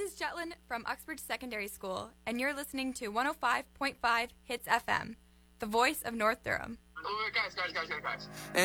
is Jetlin from Uxbridge Secondary School, and you're listening to 105.5 Hits FM, the voice of North Durham. Guys.